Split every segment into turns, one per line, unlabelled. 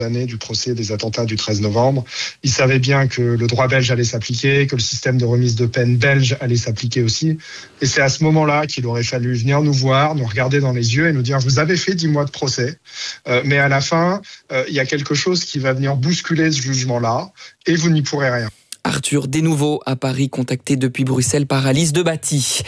l'année du procès des attentats du 13 novembre. Il savait bien que le droit belge allait s'appliquer, que le système de remise de peine belge allait s'appliquer aussi. Et c'est à ce moment-là qu'il aurait fallu venir nous voir, nous regarder dans les yeux et nous dire « Vous avez fait 10 mois de procès, mais à la fin, il y a quelque chose qui va venir bousculer ce jugement-là et vous n'y pourrez rien. »
Arthur Desnouveau à Paris, contacté depuis Bruxelles par Alice Debatty.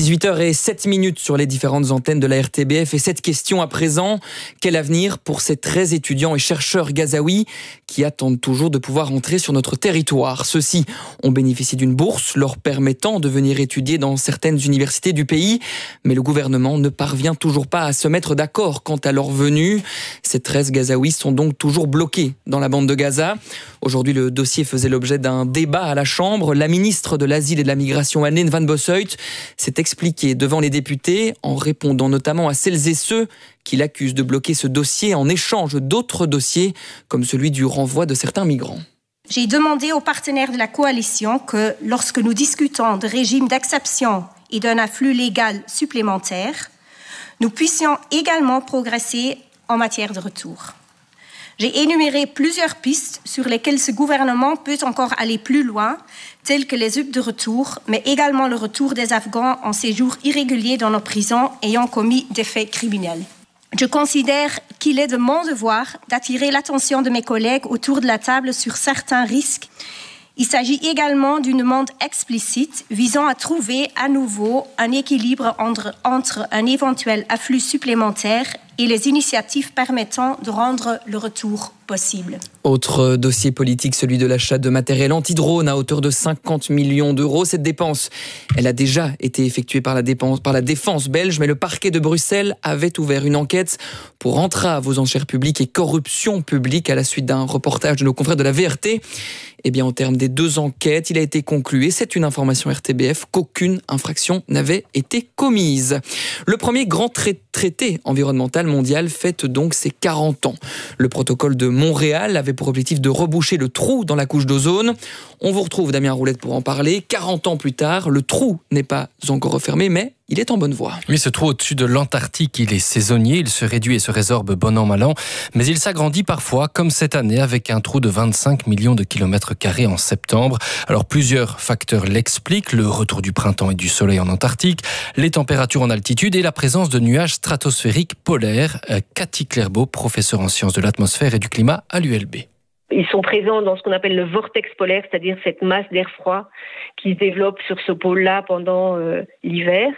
18h07 sur les différentes antennes de la RTBF. Et cette question à présent, quel avenir pour ces 13 étudiants et chercheurs gazaouis qui attendent toujours de pouvoir entrer sur notre territoire? Ceux-ci ont bénéficié d'une bourse leur permettant de venir étudier dans certaines universités du pays. Mais le gouvernement ne parvient toujours pas à se mettre d'accord quant à leur venue. Ces 13 gazaouis sont donc toujours bloqués dans la bande de Gaza. Aujourd'hui, le dossier faisait l'objet d'un débat à la Chambre. La ministre de l'Asile et de la Migration, Anne Van Bossuyt, s'est expliquée devant les députés en répondant notamment à celles et ceux qui l'accusent de bloquer ce dossier en échange d'autres dossiers, comme celui du renvoi de certains migrants.
J'ai demandé aux partenaires de la coalition que, lorsque nous discutons de régime d'acception et d'un afflux légal supplémentaire, nous puissions également progresser en matière de retour. J'ai énuméré plusieurs pistes sur lesquelles ce gouvernement peut encore aller plus loin, telles que les UP de retour, mais également le retour des Afghans en séjour irrégulier dans nos prisons ayant commis des faits criminels. Je considère qu'il est de mon devoir d'attirer l'attention de mes collègues autour de la table sur certains risques. Il s'agit également d'une demande explicite visant à trouver à nouveau un équilibre entre un éventuel afflux supplémentaire et les initiatives permettant de rendre le retour possible.
Autre dossier politique, celui de l'achat de matériel anti-drone à hauteur de 50 millions d'euros. Cette dépense, elle a déjà été effectuée par la défense belge, mais le parquet de Bruxelles avait ouvert une enquête pour entrave aux enchères publiques et corruption publique à la suite d'un reportage de nos confrères de la VRT. Eh bien, au terme des 2 enquêtes, il a été conclu, et c'est une information RTBF, qu'aucune infraction n'avait été commise. Le premier grand traité environnemental mondial fête donc ses 40 ans. Le protocole de Montréal avait pour objectif de reboucher le trou dans la couche d'ozone. On vous retrouve, Damien Roulette, pour en parler. 40 ans plus tard, le trou n'est pas encore refermé, mais il est en bonne voie.
Oui, ce trou au-dessus de l'Antarctique, il est saisonnier, il se réduit et se résorbe bon an, mal an, mais il s'agrandit parfois, comme cette année, avec un trou de 25 millions de kilomètres carrés en septembre. Alors, plusieurs facteurs l'expliquent, le retour du printemps et du soleil en Antarctique, les températures en altitude et la présence de nuages stratosphériques polaires. Cathy Clairbeau, professeure en sciences de l'atmosphère et du climat à l'ULB.
Ils sont présents dans ce qu'on appelle le vortex polaire, c'est-à-dire cette masse d'air froid qui se développe sur ce pôle-là pendant l'hiver.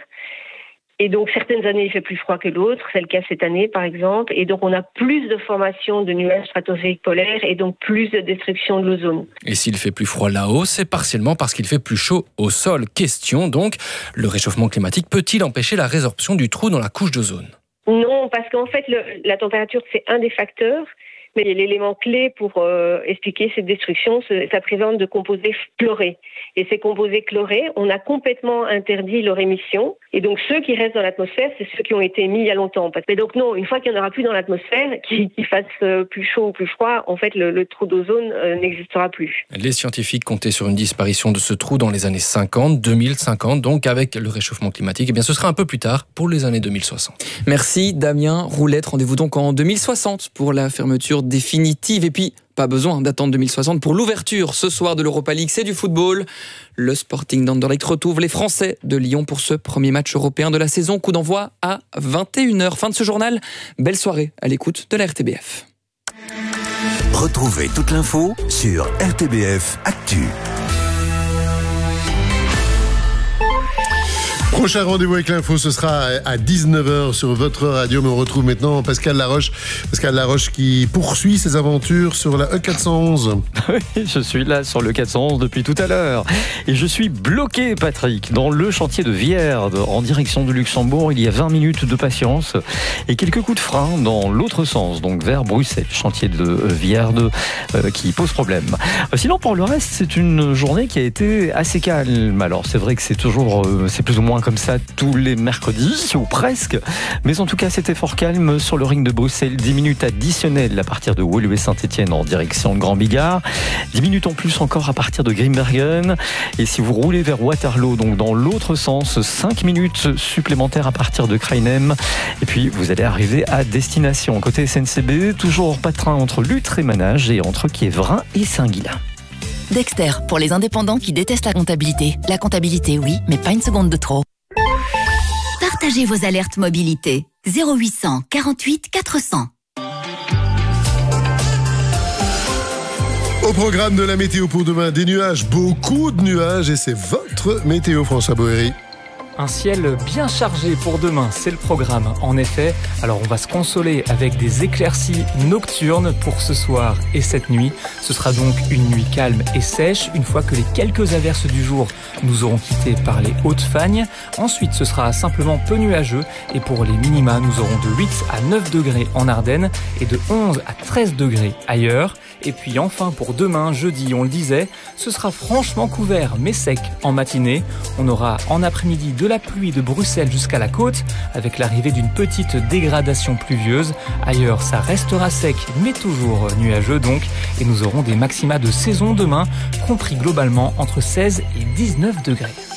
Et donc, certaines années, il fait plus froid que d'autres. C'est le cas cette année, par exemple. Et donc, on a plus de formation de nuages stratosphériques polaires et donc plus de destruction de l'ozone.
Et s'il fait plus froid là-haut, c'est partiellement parce qu'il fait plus chaud au sol. Question donc, le réchauffement climatique peut-il empêcher la résorption du trou dans la couche d'ozone ?
Non, parce qu'en fait, la température, c'est un des facteurs. Mais l'élément clé pour expliquer cette destruction, c'est la présence de composés chlorés. Et ces composés chlorés, on a complètement interdit leur émission. Et donc, ceux qui restent dans l'atmosphère, c'est ceux qui ont été émis il y a longtemps. Mais donc, non, une fois qu'il n'y en aura plus dans l'atmosphère, qu'il fasse plus chaud ou plus froid, en fait, le trou d'ozone n'existera plus.
Les scientifiques comptaient sur une disparition de ce trou dans les années 50, 2050. Donc, avec le réchauffement climatique, eh bien, ce sera un peu plus tard pour les années 2060.
Merci, Damien Roulette. Rendez-vous donc en 2060 pour la fermeture définitive. Et puis, pas besoin d'attendre 2060 pour l'ouverture ce soir de l'Europa League. C'est du football. Le Sporting d'Anderlecht retrouve les Français de Lyon pour ce premier match européen de la saison. Coup d'envoi à 21h. Fin de ce journal. Belle soirée à l'écoute de la RTBF.
Retrouvez toute l'info sur RTBF Actu.
Prochain rendez-vous avec l'info, ce sera à 19h sur votre radio. Mais on retrouve maintenant Pascal Laroche. Pascal Laroche qui poursuit ses aventures sur la E411.
Oui, je suis là sur le 411 depuis tout à l'heure. Et je suis bloqué, Patrick, dans le chantier de Vierde, en direction de Luxembourg. Il y a 20 minutes de patience et quelques coups de frein dans l'autre sens, donc vers Bruxelles. Chantier de Vierde qui pose problème. Sinon, pour le reste, c'est une journée qui a été assez calme. Alors, c'est vrai que c'est toujours, c'est plus ou moins comme comme ça tous les mercredis, ou presque. Mais en tout cas, c'était fort calme sur le ring de Bruxelles. 10 minutes additionnelles à partir de Woluwe Saint-Etienne en direction de Grand Bigard. 10 minutes en plus encore à partir de Grimbergen. Et si vous roulez vers Waterloo, donc dans l'autre sens, 5 minutes supplémentaires à partir de Krainem. Et puis, vous allez arriver à destination. Côté SNCB, toujours pas de train entre Lutre et Manage et entre Quiévrain et Saint-Guilain.
Dexter, pour les indépendants qui détestent la comptabilité. La comptabilité, oui, mais pas une seconde de trop. Partagez vos alertes mobilité. 0800 48 400.
Au programme de la météo pour demain, des nuages, beaucoup de nuages, et c'est votre météo, François Boéry.
Un ciel bien chargé pour demain, c'est le programme. En effet, alors on va se consoler avec des éclaircies nocturnes pour ce soir et cette nuit. Ce sera donc une nuit calme et sèche une fois que les quelques averses du jour nous auront quittés par les Hautes-Fagnes. Ensuite, ce sera simplement peu nuageux et pour les minima, nous aurons de 8 à 9 degrés en Ardennes et de 11 à 13 degrés ailleurs. Et puis enfin pour demain, jeudi, on le disait, ce sera franchement couvert mais sec en matinée. On aura en après-midi de la pluie de Bruxelles jusqu'à la côte avec l'arrivée d'une petite dégradation pluvieuse. Ailleurs, ça restera sec mais toujours nuageux donc et nous aurons des maxima de saison demain compris globalement entre 16 et 19 degrés.